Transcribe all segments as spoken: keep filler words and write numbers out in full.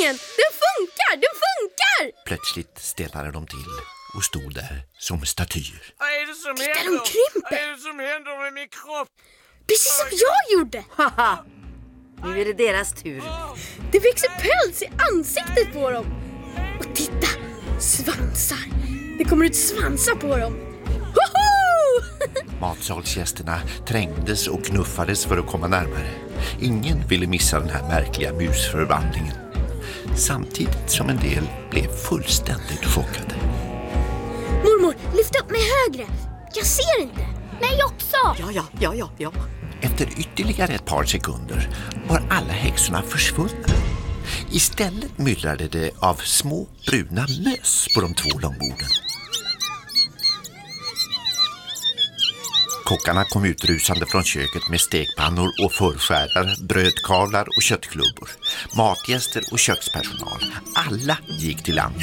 förvandlingen! Den funkar! Den funkar! Plötsligt stelnade de till och stod där som statyer. Vad är det som Titta, händer? de krymper! Vad är det som händer med min kropp? Precis som jag gjorde! Haha, nu är det deras tur. Det växer päls i ansiktet på dem. Och titta, svansar. Det kommer ut svansar på dem. Hoho! Matsalsgästerna trängdes och knuffades för att komma närmare. Ingen ville missa den här märkliga musförvandlingen. Samtidigt som en del blev fullständigt chockade. Mormor, lyft upp mig högre. Jag ser inte. Nej, också. Ja, ja, ja, ja, ja. Efter ytterligare ett par sekunder var alla häxorna försvunna. Istället myllrade det av små bruna möss på de två långborden. Kockarna kom utrusande från köket med stekpannor och förskärare, brödkavlar och köttklubbor. Matgäster och kökspersonal. Alla gick till land.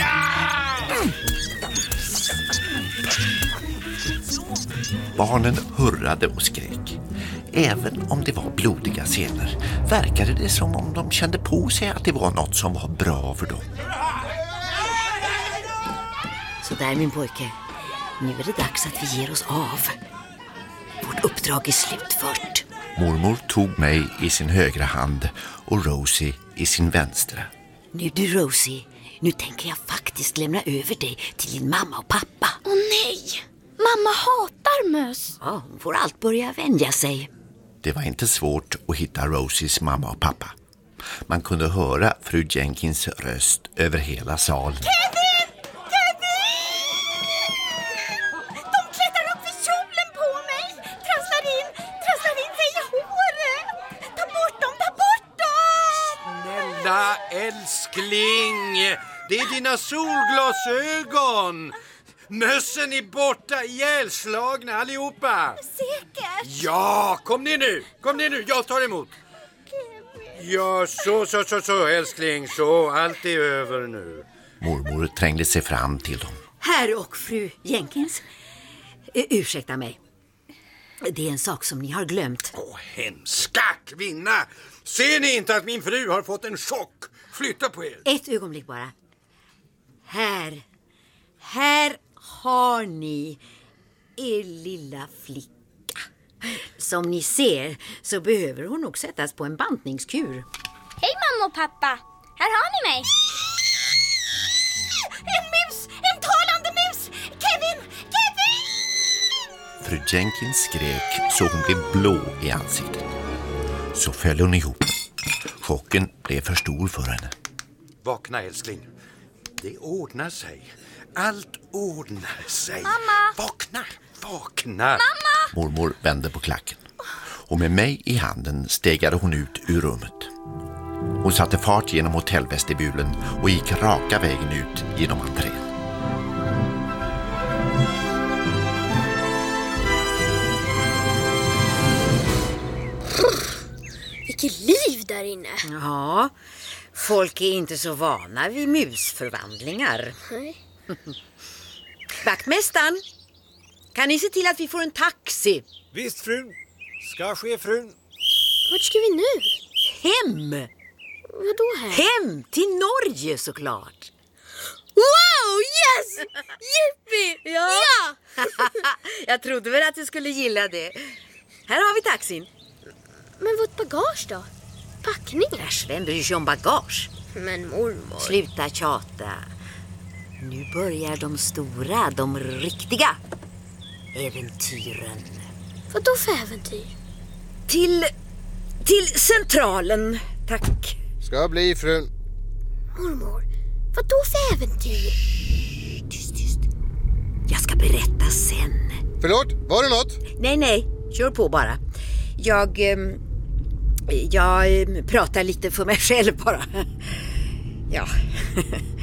Barnen hurrade och skrek. Även om det var blodiga scener verkade det som om de kände på sig att det var något som var bra för dem. Så där, min pojke. Nu är det dags att vi ger oss av. Vårt uppdrag är slutfört. Mormor tog mig i sin högra hand och Rosie i sin vänstra. Nu du, Rosie, nu tänker jag faktiskt lämna över dig till din mamma och pappa. Åh nej, mamma hatar möss. Ja, hon får allt börja vänja sig. Det var inte svårt att hitta Rosies mamma och pappa. Man kunde höra fru Jenkins röst över hela salen. Kevin! Kevin! De klättrar upp i kjolen på mig. Trasslar in, trasslar in sig i håret. Ta bort dem, ta bort dem! Snälla älskling, det är dina solglasögon. Mössen är borta, ihjälslagna allihopa. Säkert. Ja, kom ner nu, kom ner nu, jag tar emot. Ja, så, så, så, så, älskling, så, allt är över nu. Mormor trängde sig fram till dem. Herr och fru Jenkins, uh, ursäkta mig. Det är en sak som ni har glömt. Åh, hemska kvinna. Ser ni inte att min fru har fått en chock? Flytta på er. Ett ögonblick bara. Här, här har ni er lilla flicka. Som ni ser så behöver hon nog sättas på en bantningskur. Hej mamma och pappa, här har ni mig. En mus, en talande mus. Kevin, Kevin! Fru Jenkins skrek så hon blev blå i ansiktet. Så föll hon ihop. Chocken blev för stor för henne. Vakna, älskling. Det ordnar sig. Allt ordnar sig. Mamma! Vakna, vakna. Mamma! Mormor vände på klacken. Och med mig i handen stegade hon ut ur rummet. Hon satte fart genom hotellvestibulen och gick raka vägen ut genom entrén. Vilket liv där inne. Ja, folk är inte så vana vid musförvandlingar. Nej. Vaktmästaren, kan ni se till att vi får en taxi? Visst, frun. Ska ske, frun. Vart ska vi nu? Hem! Vadå här? Hem till Norge såklart. Wow, yes! Yippie! Ja. Ja! Jag trodde väl att du skulle gilla det. Här har vi taxin. Men vårt bagage då? Packningar? Äsch, vem bryr sig om bagage? Men mormor. Sluta tjata. Nu börjar de stora, de riktiga äventyren. Vadå för äventyr? Till, till centralen, tack. Ska bli, frun. Mormor, vadå för äventyr? Tyst, tyst. Jag ska berätta sen. Förlåt, var det något? Nej, nej, kör på bara. Jag, eh, jag eh, pratar lite för mig själv bara. Ja.